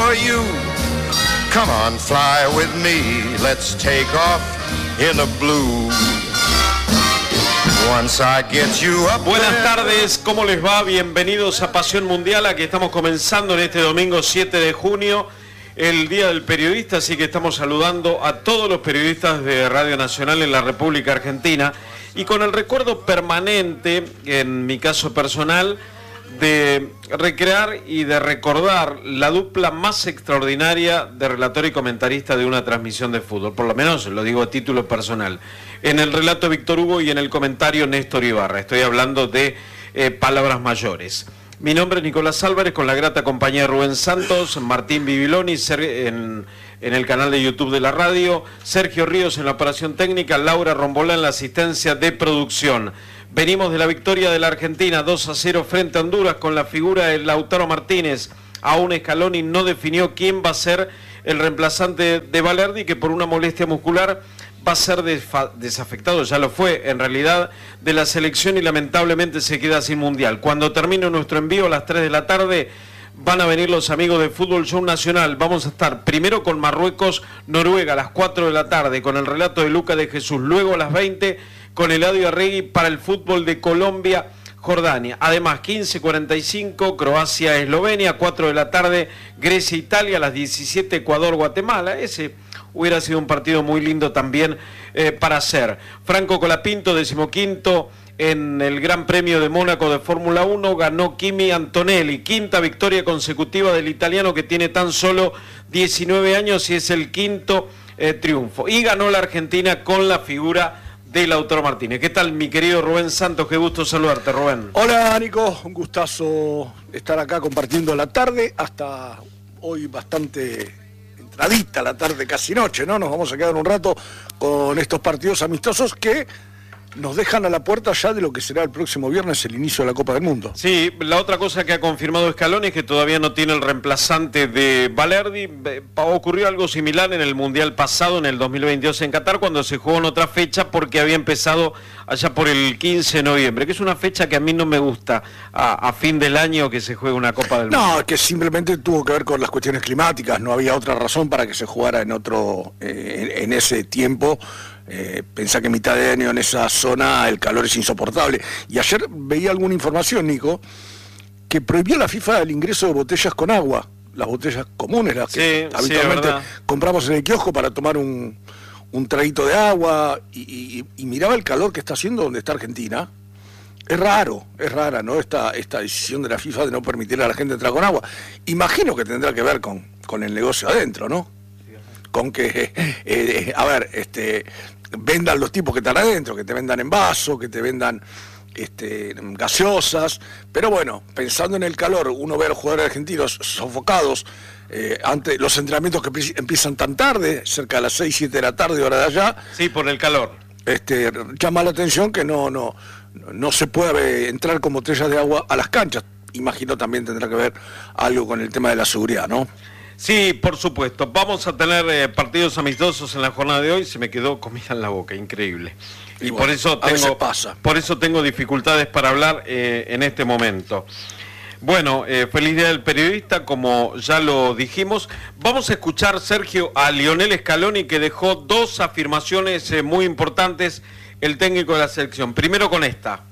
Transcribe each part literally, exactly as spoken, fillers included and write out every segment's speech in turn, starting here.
for you. Come on, fly with me, let's take off in a blue. Once I get you up. Buenas tardes, ¿cómo les va? Bienvenidos a Pasión Mundial, aquí estamos comenzando en este domingo siete de junio, el Día del Periodista, así que estamos saludando a todos los periodistas de Radio Nacional en la República Argentina y con el recuerdo permanente, en mi caso personal, de recrear y de recordar la dupla más extraordinaria de relator y comentarista de una transmisión de fútbol, por lo menos lo digo a título personal. En el relato Víctor Hugo y en el comentario Néstor Ibarra. Estoy hablando de eh, palabras mayores. Mi nombre es Nicolás Álvarez, con la grata compañía de Rubén Santos, Martín Bibiloni en, en el canal de YouTube de la radio, Sergio Ríos en la operación técnica, Laura Rombolá en la asistencia de producción. Venimos de la victoria de la Argentina dos a cero frente a Honduras con la figura de Lautaro Martínez. Aún Scaloni no definió quién va a ser el reemplazante de Balerdi, que por una molestia muscular va a ser desafectado, ya lo fue en realidad, de la selección y lamentablemente se queda sin mundial. Cuando termine nuestro envío a las tres de la tarde van a venir los amigos de Fútbol Show Nacional. Vamos a estar primero con Marruecos, Noruega a las cuatro de la tarde con el relato de Luca de Jesús, luego a las veinte con Eladio Arregui para el fútbol de Colombia, Jordania. Además, quince cuarenta y cinco, Croacia, Eslovenia, cuatro de la tarde, Grecia, Italia, a las diecisiete, Ecuador, Guatemala. Ese hubiera sido un partido muy lindo también eh, para hacer. Franco Colapinto, decimoquinto en el Gran Premio de Mónaco de Fórmula uno, ganó Kimi Antonelli, quinta victoria consecutiva del italiano que tiene tan solo diecinueve años y es el quinto eh, triunfo. Y ganó la Argentina con la figura de Lautaro Martínez. ¿Qué tal, mi querido Rubén Santos? Qué gusto saludarte, Rubén. Hola, Nico. Un gustazo estar acá compartiendo la tarde. Hasta hoy bastante entradita la tarde, casi noche, ¿no? Nos vamos a quedar un rato con estos partidos amistosos que nos dejan a la puerta ya de lo que será el próximo viernes el inicio de la Copa del Mundo. Sí, la otra cosa que ha confirmado Scaloni es que todavía no tiene el reemplazante de Balerdi. Ocurrió algo similar en el Mundial pasado, en el dos mil veintidós en Qatar, cuando se jugó en otra fecha porque había empezado allá por el quince de noviembre, que es una fecha que a mí no me gusta, a, a fin del año que se juegue una Copa del Mundo. No, que simplemente tuvo que ver con las cuestiones climáticas, no había otra razón para que se jugara en otro, eh, en, en ese tiempo. Eh, pensá que mitad de año en esa zona el calor es insoportable. Y ayer veía alguna información, Nico, que prohibió la FIFA el ingreso de botellas con agua, las botellas comunes, las que sí, habitualmente sí, compramos en el kiosco para tomar un, un traguito de agua, y, y, y miraba el calor que está haciendo donde está Argentina. Es raro, es rara, ¿no? Esta, esta decisión de la FIFA de no permitir a la gente entrar con agua. Imagino que tendrá que ver con, con el negocio adentro, ¿no? Con que, eh, eh, a ver, este... vendan los tipos que están adentro, que te vendan en vaso, que te vendan este, gaseosas, pero bueno, pensando en el calor, uno ve a los jugadores argentinos sofocados, eh, ante los entrenamientos que empiezan tan tarde, cerca de las seis, siete de la tarde, hora de allá. Sí, por el calor. Este, llama la atención que no, no, no se puede entrar con botellas de agua a las canchas. Imagino también tendrá que ver algo con el tema de la seguridad, ¿no? Sí, por supuesto. Vamos a tener eh, partidos amistosos en la jornada de hoy. Se me quedó comida en la boca, increíble. Y, y bueno, por eso tengo, pasa. por eso tengo dificultades para hablar eh, en este momento. Bueno, eh, feliz día del periodista, como ya lo dijimos. Vamos a escuchar, Sergio, a Lionel Scaloni, que dejó dos afirmaciones eh, muy importantes, el técnico de la selección. Primero con esta.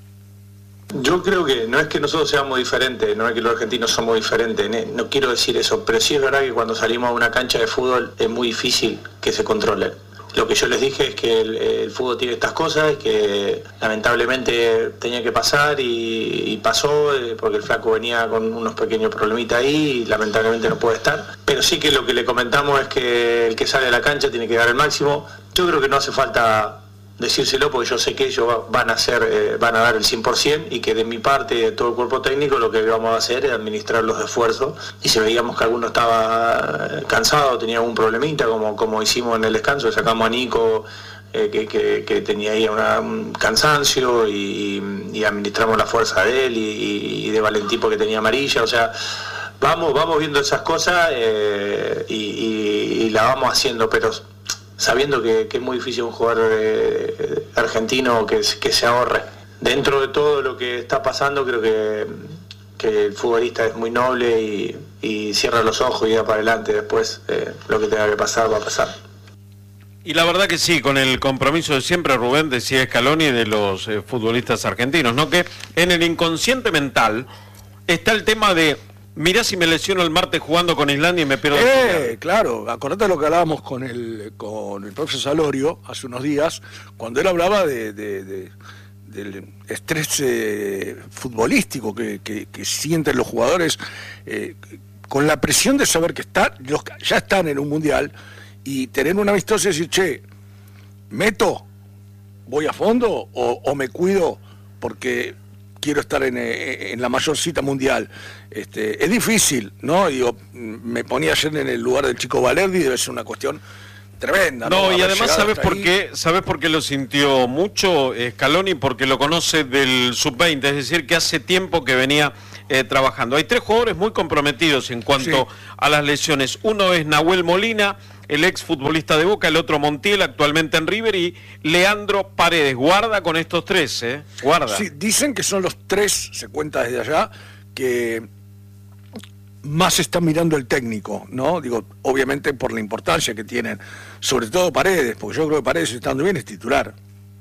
Yo creo que no es que nosotros seamos diferentes, no es que los argentinos somos diferentes, no quiero decir eso, pero sí es verdad que cuando salimos a una cancha de fútbol es muy difícil que se controle. Lo que yo les dije es que el, el fútbol tiene estas cosas, que lamentablemente tenía que pasar y, y pasó, porque el flaco venía con unos pequeños problemitas ahí y lamentablemente no puede estar. Pero sí que lo que le comentamos es que el que sale a la cancha tiene que dar el máximo. Yo creo que no hace falta decírselo, porque yo sé que ellos van a hacer, eh, van a dar el cien por ciento, y que de mi parte, de todo el cuerpo técnico, lo que vamos a hacer es administrar los esfuerzos, y si veíamos que alguno estaba cansado, tenía algún problemita, como, como hicimos en el descanso, sacamos a Nico, eh, que, que, que tenía ahí una, un cansancio, y, y administramos la fuerza de él, y, y de Valentín porque tenía amarilla, o sea, vamos, vamos viendo esas cosas, eh, y, y, y la vamos haciendo, pero sabiendo que, que es muy difícil un jugador eh, argentino que, que se ahorre. Dentro de todo lo que está pasando, creo que, que el futbolista es muy noble y, y cierra los ojos y da para adelante. Después eh, lo que tenga que pasar va a pasar. Y la verdad que sí, con el compromiso de siempre, Rubén, decía Scaloni, de los eh, futbolistas argentinos, ¿no? Que en el inconsciente mental está el tema de, mirá si me lesiono el martes jugando con Islandia y me pierdo. Eh, claro, acordate lo que hablábamos con el con el profesor Salorio hace unos días, cuando él hablaba de, de, de del estrés eh, futbolístico que, que, que sienten los jugadores, eh, con la presión de saber que está, los, ya están en un mundial, y tener una amistosa y decir, che, ¿meto? ¿Voy a fondo? ¿O, o me cuido porque quiero estar en, en la mayor cita mundial? Este, es difícil, ¿no? Digo, me ponía ayer en el lugar del chico Valerdi, debe ser una cuestión tremenda. No, ¿no? y Haber además, ¿sabes por ahí. qué? ¿Sabes por qué lo sintió mucho Scaloni? Porque lo conoce del sub veinte, es decir, que hace tiempo que venía eh, trabajando. Hay tres jugadores muy comprometidos en cuanto sí. a las lesiones. Uno es Nahuel Molina, el ex futbolista de Boca, el otro Montiel, actualmente en River, y Leandro Paredes. Guarda con estos tres, ¿eh? Guarda. Sí, dicen que son los tres, se cuenta desde allá, que más está mirando el técnico, ¿no? Digo, obviamente por la importancia que tienen, sobre todo Paredes, porque yo creo que Paredes, estando bien, es titular.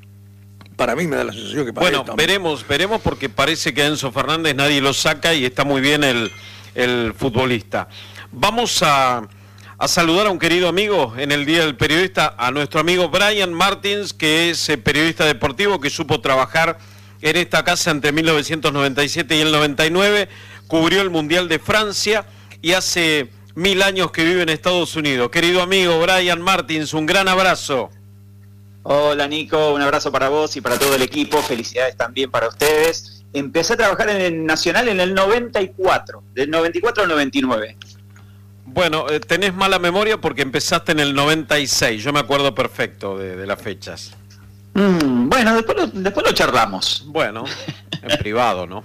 Para mí me da la sensación que Paredes... Bueno, también. veremos, veremos, porque parece que a Enzo Fernández nadie lo saca y está muy bien el, el futbolista. Vamos a... a saludar a un querido amigo en el Día del Periodista, a nuestro amigo Brian Martins, que es eh, periodista deportivo, que supo trabajar en esta casa entre mil novecientos noventa y siete y el noventa y nueve, cubrió el Mundial de Francia y hace mil años que vive en Estados Unidos. Querido amigo Brian Martins, un gran abrazo. Hola Nico, un abrazo para vos y para todo el equipo, felicidades también para ustedes. Empecé a trabajar en el Nacional en el noventa y cuatro, del noventa y cuatro al noventa y nueve. Bueno, eh, tenés mala memoria porque empezaste en el noventa y seis, yo me acuerdo perfecto de, de las fechas. Mm, bueno, después lo, después lo charlamos. Bueno, en privado, ¿no?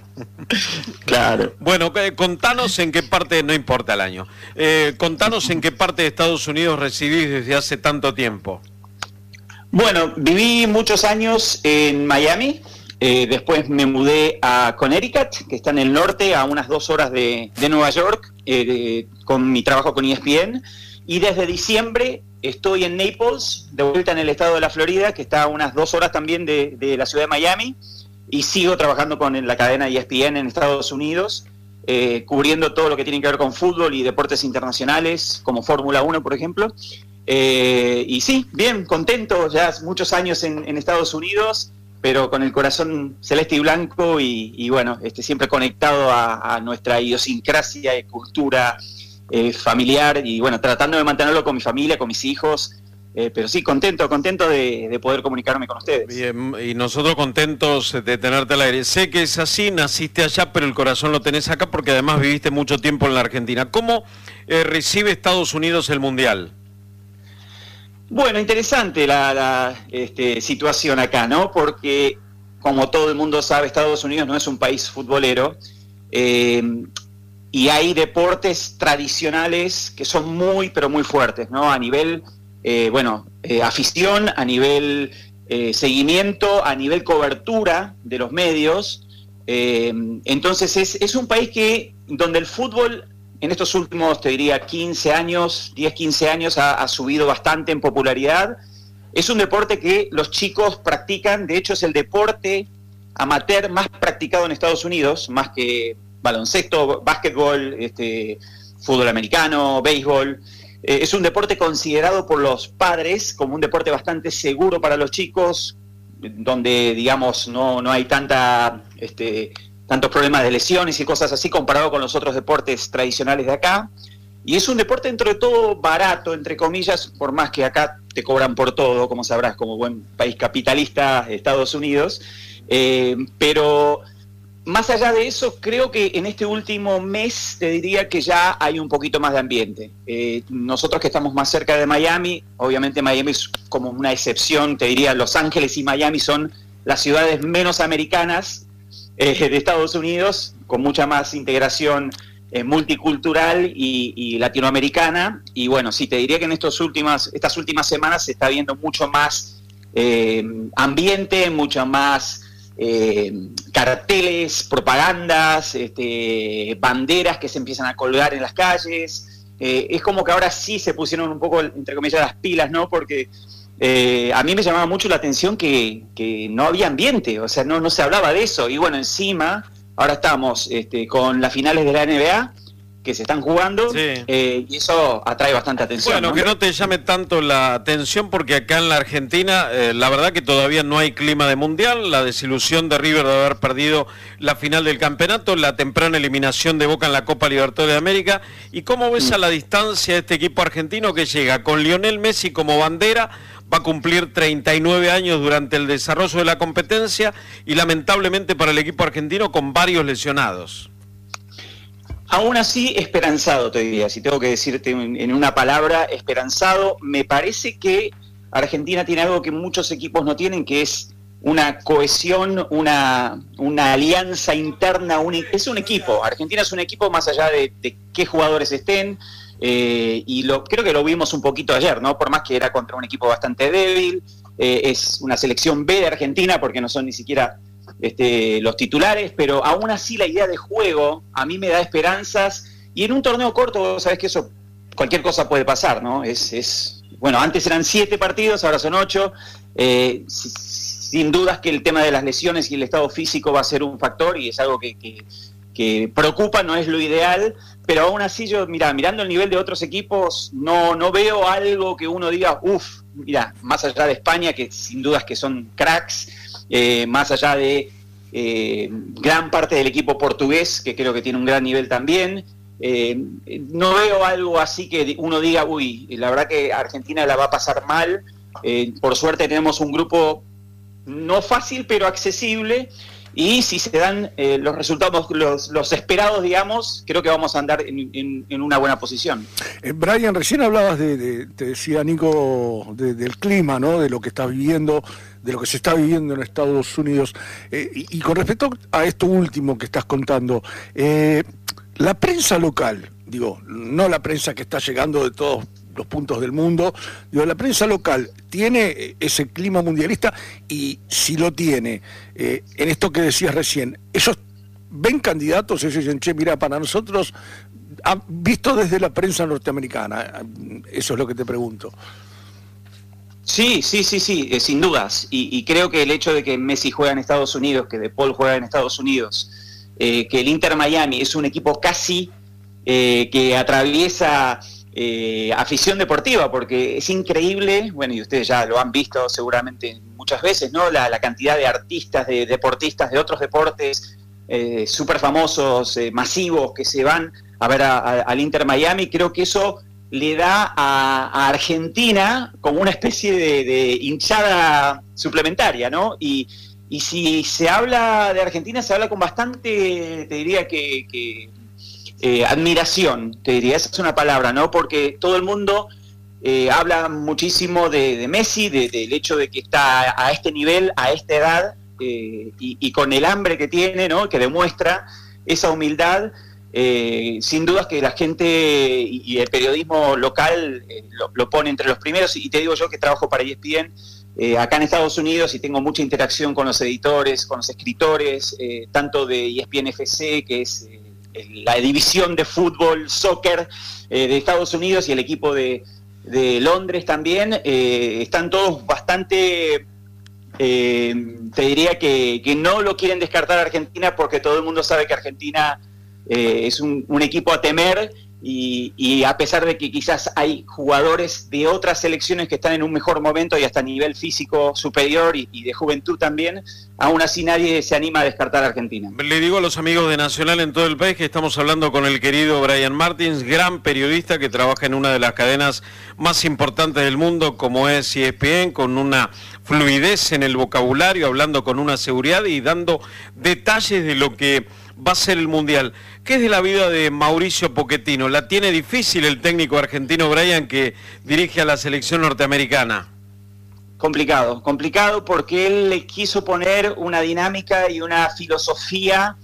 Claro. Bueno, eh, contanos en qué parte, no importa el año, eh, contanos en qué parte de Estados Unidos residís desde hace tanto tiempo. Bueno, viví muchos años en Miami, eh, después me mudé a Connecticut, que está en el norte, a unas dos horas de, de Nueva York, eh, de, con mi trabajo con E S P N, y desde diciembre estoy en Naples, de vuelta en el estado de la Florida, que está a unas dos horas también de, de la ciudad de Miami, y sigo trabajando con la cadena E S P N en Estados Unidos, eh, cubriendo todo lo que tiene que ver con fútbol y deportes internacionales, como Fórmula uno, por ejemplo. Eh, y sí, bien, contento, ya hace muchos años en, en Estados Unidos, pero con el corazón celeste y blanco y, y bueno, este, siempre conectado a, a nuestra idiosincrasia y cultura eh, familiar y bueno, tratando de mantenerlo con mi familia, con mis hijos, eh, pero sí, contento, contento de, de poder comunicarme con ustedes. Bien, y nosotros contentos de tenerte al aire. Sé que es así, naciste allá, pero el corazón lo tenés acá porque además viviste mucho tiempo en la Argentina. ¿Cómo eh, recibe Estados Unidos el Mundial? Bueno, interesante la, la este, situación acá, ¿no? Porque, como todo el mundo sabe, Estados Unidos no es un país futbolero eh, y hay deportes tradicionales que son muy, pero muy fuertes, ¿no? A nivel, eh, bueno, eh, afición, a nivel eh, seguimiento, a nivel cobertura de los medios. Eh, entonces, es, es un país que donde el fútbol... en estos últimos, te diría, quince años, diez, quince años, ha, ha subido bastante en popularidad. Es un deporte que los chicos practican, de hecho es el deporte amateur más practicado en Estados Unidos, más que baloncesto, básquetbol, este, fútbol americano, béisbol. Eh, es un deporte considerado por los padres como un deporte bastante seguro para los chicos, donde, digamos, no, no hay tanta... Este, tantos problemas de lesiones y cosas así comparado con los otros deportes tradicionales de acá. Y es un deporte dentro de todo barato, entre comillas, por más que acá te cobran por todo, como sabrás, como buen país capitalista, Estados Unidos. Eh, pero más allá de eso, creo que en este último mes te diría que ya hay un poquito más de ambiente. Eh, nosotros que estamos más cerca de Miami, obviamente Miami es como una excepción, te diría Los Ángeles y Miami son las ciudades menos americanas Eh, de Estados Unidos, con mucha más integración eh, multicultural y, y latinoamericana, y bueno, sí, te diría que en estos últimas, estas últimas semanas se está viendo mucho más eh, ambiente, mucha más eh, carteles, propagandas, este, banderas que se empiezan a colgar en las calles. Eh, es como que ahora sí se pusieron un poco, entre comillas, las pilas, ¿no? Porque eh, a mí me llamaba mucho la atención que, que no había ambiente, o sea, no, no se hablaba de eso. Y bueno, encima, ahora estamos este, con las finales de la N B A, que se están jugando, sí. eh, y eso atrae bastante atención. Bueno, ¿no? que no te llame tanto la atención, porque acá en la Argentina, eh, la verdad que todavía no hay clima de mundial, la desilusión de River de haber perdido la final del campeonato, la temprana eliminación de Boca en la Copa Libertadores de América, y cómo ves a la distancia este equipo argentino que llega con Lionel Messi como bandera, va a cumplir treinta y nueve años durante el desarrollo de la competencia, y lamentablemente para el equipo argentino con varios lesionados. Aún así, esperanzado, te diría, si tengo que decirte en una palabra, esperanzado. Me parece que Argentina tiene algo que muchos equipos no tienen, que es una cohesión, una, una alianza interna. Un, es un equipo, Argentina es un equipo más allá de, de qué jugadores estén, eh, y lo, creo que lo vimos un poquito ayer, ¿no? Por más que era contra un equipo bastante débil, eh, es una selección B de Argentina, porque no son ni siquiera... Este, los titulares, pero aún así la idea de juego a mí me da esperanzas, y en un torneo corto, sabes que eso, cualquier cosa puede pasar, ¿no? Es, es bueno, antes eran siete partidos, ahora son ocho, eh, sin dudas que el tema de las lesiones y el estado físico va a ser un factor, y es algo que, que, que preocupa, no es lo ideal, pero aún así yo, mira, mirando el nivel de otros equipos, no, no veo algo que uno diga, uff, mira, más allá de España, que sin dudas que son cracks, Eh, más allá de eh, gran parte del equipo portugués, que creo que tiene un gran nivel también, eh, no veo algo así que uno diga, uy, la verdad que Argentina la va a pasar mal. Eh, por suerte tenemos un grupo no fácil, pero accesible, y si se dan eh, los resultados, los, los esperados, digamos, creo que vamos a andar en, en, en una buena posición. Eh, Brian, recién hablabas de, de te decía Nico, de, del clima, ¿no? De lo que estás viviendo, de lo que se está viviendo en Estados Unidos. Eh, y, y con respecto a esto último que estás contando, eh, la prensa local, digo, no la prensa que está llegando de todos los puntos del mundo, digo, la prensa local tiene ese clima mundialista, y si lo tiene, eh, en esto que decías recién, ellos ven candidatos, ellos dicen, che, mira, para nosotros, han visto desde la prensa norteamericana, eso es lo que te pregunto. Sí, sí, sí, sí, eh, sin dudas, y, y creo que el hecho de que Messi juega en Estados Unidos, que De Paul juega en Estados Unidos, eh, que el Inter Miami es un equipo casi eh, que atraviesa eh, afición deportiva, porque es increíble, bueno, y ustedes ya lo han visto seguramente muchas veces, ¿no? La, la cantidad de artistas, de deportistas de otros deportes eh, súper famosos, eh, masivos, que se van a ver a, a, al Inter Miami. Creo que eso le da a, a Argentina como una especie de, de hinchada suplementaria, ¿no? Y, y si se habla de Argentina, se habla con bastante, te diría que, que eh, admiración, te diría, esa es una palabra, ¿no? Porque todo el mundo eh, habla muchísimo de, de Messi, de, del hecho de que está a este nivel, a esta edad, eh, y, y con el hambre que tiene, ¿no? Que demuestra esa humildad. Eh, sin dudas que la gente y, y el periodismo local eh, lo, lo pone entre los primeros, y te digo yo que trabajo para E S P N eh, acá en Estados Unidos, y tengo mucha interacción con los editores, con los escritores, eh, tanto de E S P N F C, que es eh, la división de fútbol, soccer eh, de Estados Unidos, y el equipo de, de Londres también, eh, están todos bastante... Eh, te diría que, que no lo quieren descartar a Argentina, porque todo el mundo sabe que Argentina Eh, es un, un equipo a temer, y, y a pesar de que quizás hay jugadores de otras selecciones que están en un mejor momento y hasta a nivel físico superior y, y de juventud también, aún así nadie se anima a descartar a Argentina. Le digo a los amigos de Nacional en todo el país que estamos hablando con el querido Brian Martins, gran periodista que trabaja en una de las cadenas más importantes del mundo como es E S P N, con una fluidez en el vocabulario, hablando con una seguridad y dando detalles de lo que va a ser el Mundial. ¿Qué es de la vida de Mauricio Pochettino? ¿La tiene difícil el técnico argentino, Brian, que dirige a la selección norteamericana? Complicado, complicado porque él le quiso poner una dinámica y una filosofía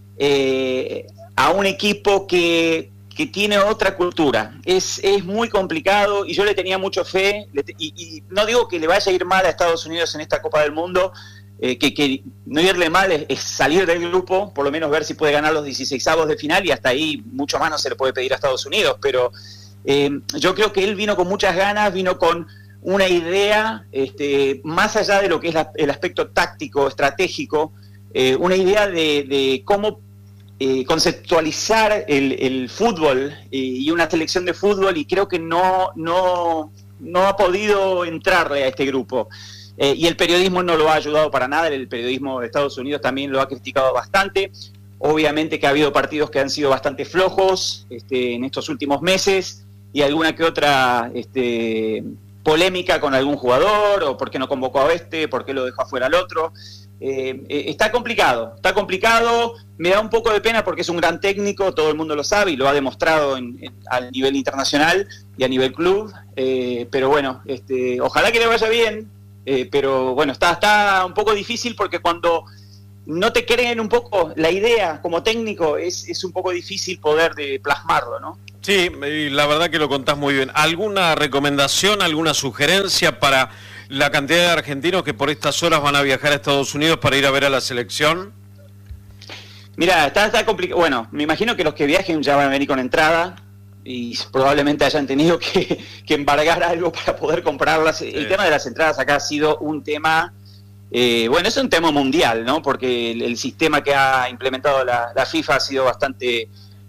eh, a un equipo que, que tiene otra cultura. Es, es muy complicado, y yo le tenía mucho fe, y, y no digo que le vaya a ir mal a Estados Unidos en esta Copa del Mundo, eh, que, que no irle mal es, es salir del grupo, por lo menos ver si puede ganar los dieciseisavos de final, y hasta ahí mucho más no se le puede pedir a Estados Unidos, pero eh, yo creo que él vino con muchas ganas, vino con una idea, este, más allá de lo que es la, el aspecto táctico, estratégico, eh, una idea de, de cómo eh, conceptualizar el, el fútbol eh, y una selección de fútbol, y creo que no, no, no ha podido entrarle a este grupo. Eh, y el periodismo no lo ha ayudado para nada, el periodismo de Estados Unidos también lo ha criticado bastante. Obviamente que ha habido partidos que han sido bastante flojos este, en estos últimos meses, y alguna que otra este, polémica con algún jugador, o por qué no convocó a este, por qué lo dejó afuera al otro. Eh, eh, está complicado, está complicado, me da un poco de pena porque es un gran técnico, todo el mundo lo sabe y lo ha demostrado en, en, a nivel internacional y a nivel club, eh, pero bueno, este, ojalá que le vaya bien, eh, pero bueno, está, está un poco difícil porque cuando no te creen un poco la idea como técnico es, es un poco difícil poder de plasmarlo, ¿no? Sí, y la verdad que lo contás muy bien. ¿Alguna recomendación, alguna sugerencia para la cantidad de argentinos que por estas horas van a viajar a Estados Unidos para ir a ver a la selección? Mira, está, está complicado. Bueno, me imagino que los que viajen ya van a venir con entrada y probablemente hayan tenido que, que embargar algo para poder comprarlas. Sí. El tema de las entradas acá ha sido un tema, eh, bueno, es un tema mundial, ¿no? Porque el, el sistema que ha implementado la, la FIFA ha sido bastante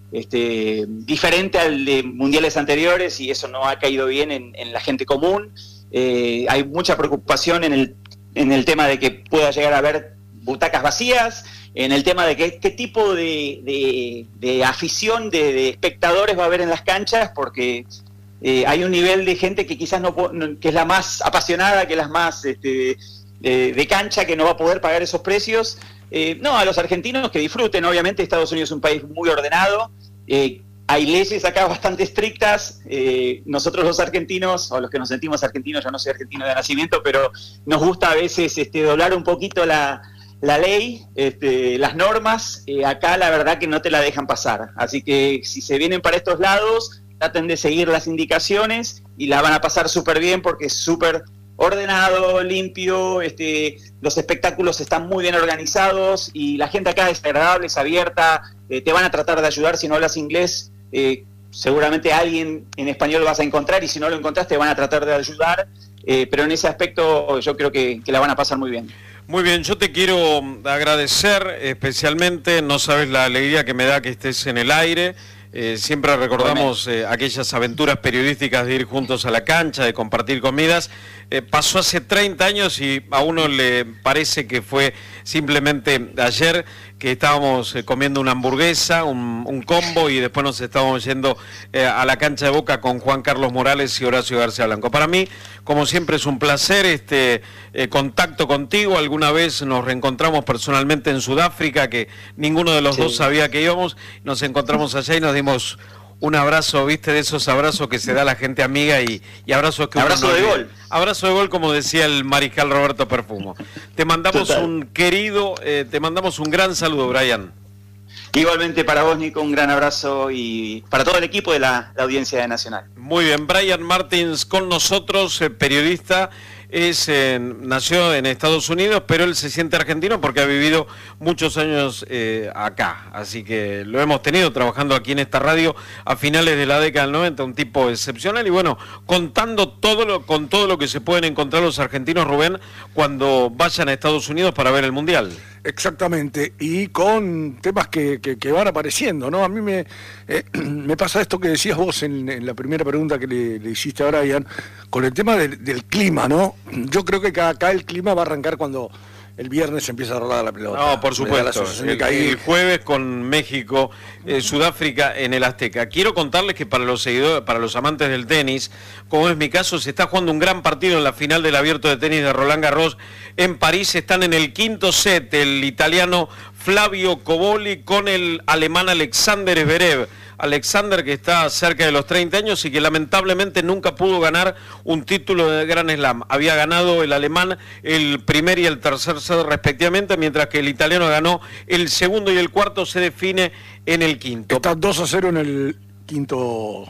este, diferente al de mundiales anteriores, y eso no ha caído bien en, en la gente común. Eh, hay mucha preocupación en el, en el tema de que pueda llegar a haber butacas vacías, en el tema de que, qué tipo de, de, de afición, de, de espectadores va a haber en las canchas, porque eh, hay un nivel de gente que quizás no, no que es la más apasionada, que es la más este, de, de cancha, que no va a poder pagar esos precios. Eh, no, a los argentinos que disfruten. Obviamente Estados Unidos es un país muy ordenado, eh, hay leyes acá bastante estrictas. Eh, nosotros los argentinos, o los que nos sentimos argentinos, yo no soy argentino de nacimiento, pero nos gusta a veces este, doblar un poquito la, la ley, este, las normas. Eh, acá la verdad que no te la dejan pasar, así que si se vienen para estos lados, traten de seguir las indicaciones y la van a pasar súper bien, porque es súper ordenado, limpio, este, los espectáculos están muy bien organizados y la gente acá es agradable, es abierta, eh, te van a tratar de ayudar. Si no hablas inglés, eh, seguramente alguien en español vas a encontrar, y si no lo encontrás te van a tratar de ayudar, eh, pero en ese aspecto yo creo que, que la van a pasar muy bien. Muy bien, yo te quiero agradecer especialmente, no sabes la alegría que me da que estés en el aire. Eh, siempre recordamos eh, aquellas aventuras periodísticas de ir juntos a la cancha, de compartir comidas. Eh, pasó hace treinta años y a uno le parece que fue simplemente ayer que estábamos eh, comiendo una hamburguesa, un, un combo, y después nos estábamos yendo eh, a la cancha de Boca con Juan Carlos Morales y Horacio García Blanco. Para mí, como siempre, es un placer este eh, contacto contigo. Alguna vez nos reencontramos personalmente en Sudáfrica, que ninguno de los sí. dos sabía que íbamos. Nos encontramos allá y nos dimos un abrazo, viste, de esos abrazos que se da la gente amiga, y, y abrazos que abrazo uno de no gol. Abrazo de gol, como decía el mariscal Roberto Perfumo. Te mandamos Total. un querido, eh, te mandamos un gran saludo, Brian. Igualmente para vos, Nico, un gran abrazo, y para todo el equipo de la, la audiencia de Nacional. Muy bien, Brian Martins con nosotros, eh, periodista. Es, eh, nació en Estados Unidos, pero él se siente argentino porque ha vivido muchos años eh, acá, así que lo hemos tenido trabajando aquí en esta radio a finales de la década del noventa, un tipo excepcional, y bueno, contando todo lo, con todo lo que se pueden encontrar los argentinos, Rubén, cuando vayan a Estados Unidos para ver el Mundial. Exactamente, y con temas que, que, que van apareciendo, ¿no? A mí me, eh, me pasa esto que decías vos en, en la primera pregunta que le, le hiciste a Brian, con el tema del, del clima, ¿no? Yo creo que acá el clima va a arrancar cuando el viernes empieza a rolar la pelota. No, por supuesto, el, el jueves con México, eh, Sudáfrica en el Azteca. Quiero contarles que para los seguidores, para los amantes del tenis, como es mi caso, se está jugando un gran partido en la final del Abierto de Tenis de Roland Garros en París. Están en el quinto set el italiano Flavio Cobolli con el alemán Alexander Zverev. Alexander, que está cerca de los treinta años y que lamentablemente nunca pudo ganar un título de Grand Slam. Había ganado el alemán el primer y el tercer set respectivamente, mientras que el italiano ganó el segundo y el cuarto. Se define en el quinto. Está dos a cero en el quinto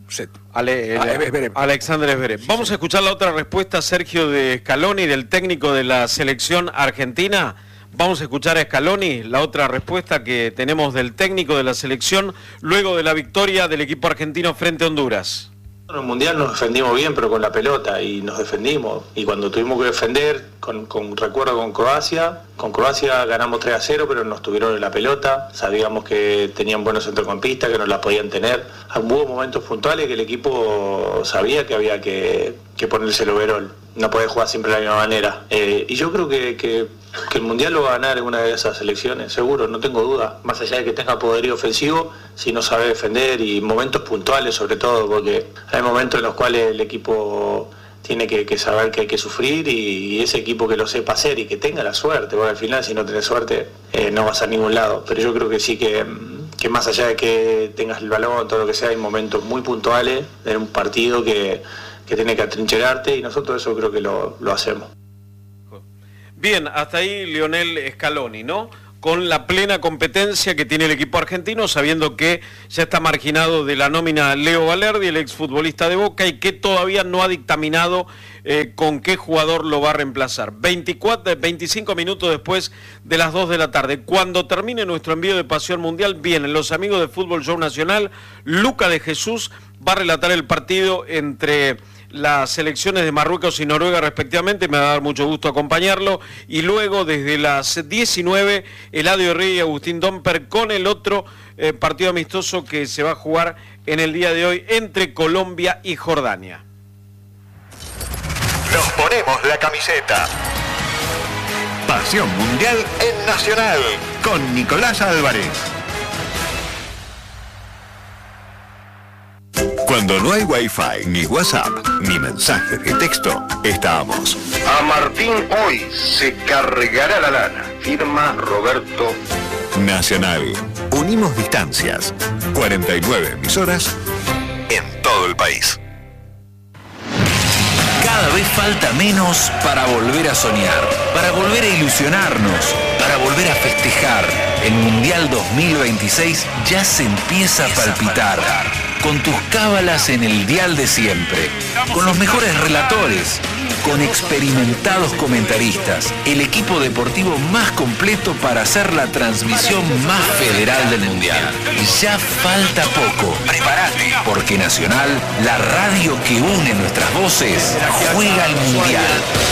set. Ale, Ah, el- Zverev. Alexander Zverev. Vamos a escuchar la otra respuesta, Sergio, de Scaloni, del técnico de la selección argentina. Vamos a escuchar a Scaloni, la otra respuesta que tenemos del técnico de la selección luego de la victoria del equipo argentino frente a Honduras. En el Mundial nos defendimos bien, pero con la pelota, y nos defendimos. Y cuando tuvimos que defender, con, con recuerdo con Croacia, con Croacia ganamos tres a cero, pero nos tuvieron en la pelota. Sabíamos que tenían buenos centrocampistas, que nos la podían tener. Hubo momentos puntuales que el equipo sabía que había que, que ponerse el overall. No podés jugar siempre de la misma manera. Eh, y yo creo que, que, que el Mundial lo va a ganar en una de esas selecciones, seguro, no tengo duda. Más allá de que tenga poderío ofensivo, si no sabe defender, y momentos puntuales sobre todo, porque hay momentos en los cuales el equipo tiene que, que saber que hay que sufrir, y, y ese equipo que lo sepa hacer y que tenga la suerte, porque al final si no tenés suerte eh, no vas a ningún lado. Pero yo creo que sí que, que más allá de que tengas el balón, todo lo que sea, hay momentos muy puntuales en un partido que... que tiene que atrincherarte, y nosotros eso creo que lo, lo hacemos. Bien, hasta ahí Lionel Scaloni, ¿no? Con la plena competencia que tiene el equipo argentino, sabiendo que ya está marginado de la nómina Leo Valerdi, el exfutbolista de Boca, y que todavía no ha dictaminado eh, con qué jugador lo va a reemplazar. veinticuatro, veinticinco minutos después de las dos de la tarde. Cuando termine nuestro envío de Pasión Mundial, vienen los amigos de Fútbol Show Nacional. Luca de Jesús va a relatar el partido entre las selecciones de Marruecos y Noruega respectivamente. Me va a dar mucho gusto acompañarlo, y luego desde las diecinueve Eladio Rey y Agustín Domper con el otro eh, partido amistoso que se va a jugar en el día de hoy entre Colombia y Jordania. Nos ponemos la camiseta. Pasión Mundial en Nacional con Nicolás Álvarez. Cuando no hay Wi-Fi, ni WhatsApp, ni mensajes de texto, estamos. A Martín hoy se cargará la lana. Firma Roberto. Nacional. Unimos distancias. cuarenta y nueve emisoras en todo el país. Cada vez falta menos para volver a soñar, para volver a ilusionarnos, para volver a festejar. El Mundial dos mil veintiséis ya se empieza a palpitar. Con tus cábalas en el dial de siempre, con los mejores relatores, con experimentados comentaristas, el equipo deportivo más completo para hacer la transmisión más federal del Mundial. Ya falta poco. Prepárate, porque Nacional, la radio que une nuestras voces, juega el Mundial.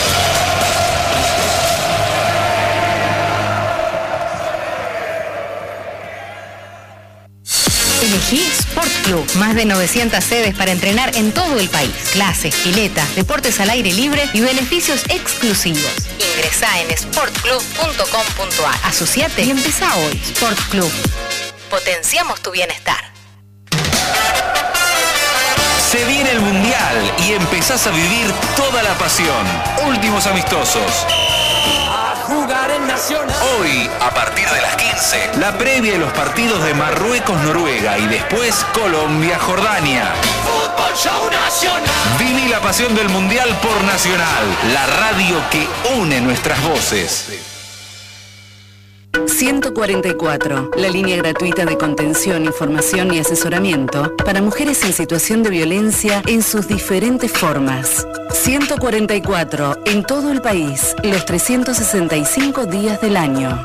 Elegí Sport Club, más de novecientas sedes para entrenar en todo el país. Clases, piletas, deportes al aire libre y beneficios exclusivos. Ingresá en sport club punto com punto a r. Asociate y empezá hoy. Sport Club. Potenciamos tu bienestar. Se viene el Mundial y empezás a vivir toda la pasión. Últimos amistosos. Jugar en Nacional. Hoy, a partir de las quince, la previa de los partidos de Marruecos-Noruega y después Colombia-Jordania. Fútbol Show Nacional. Viví la pasión del Mundial por Nacional, la radio que une nuestras voces. ciento cuarenta y cuatro, la línea gratuita de contención, información y asesoramiento para mujeres en situación de violencia en sus diferentes formas. ciento cuarenta y cuatro, en todo el país, los trescientos sesenta y cinco días del año.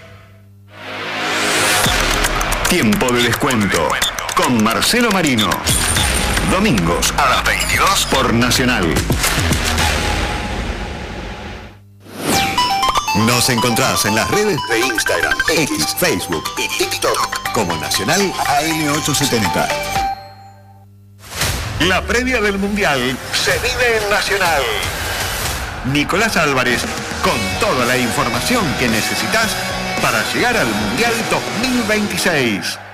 Tiempo de descuento con Marcelo Marino. Domingos a las veintidós por Nacional. Nos encontrás en las redes de Instagram, X, Facebook y TikTok como Nacional A M ochocientos setenta. La previa del Mundial se vive en Nacional. Nicolás Álvarez con toda la información que necesitas para llegar al Mundial dos mil veintiséis.